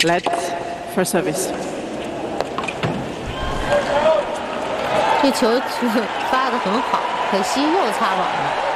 Let for service。 这球发的很好，可惜又擦网了。